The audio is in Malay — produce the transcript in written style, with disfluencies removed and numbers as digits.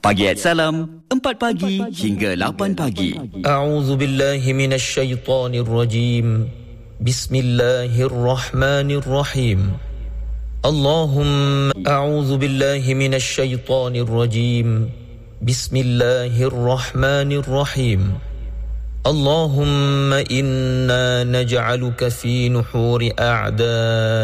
Pagi Salam, 4 pagi hingga 8 pagi. A'udzu billahi minasy syaithanir rajim. Bismillahirrahmanirrahim. Allahumma a'udzu billahi minasy syaithanir rajim. Bismillahirrahmanirrahim. Allahumma inna naj'aluka fi nuhuri a'da